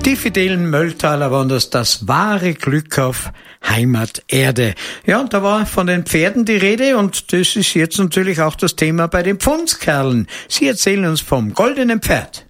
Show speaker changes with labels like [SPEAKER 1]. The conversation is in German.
[SPEAKER 1] Die fidelen Mölltaler waren das wahre Glück auf Heimaterde. Ja, und da war von den Pferden die Rede und das ist jetzt natürlich auch das Thema bei den Pfundskerlen. Sie erzählen uns vom goldenen Pferd.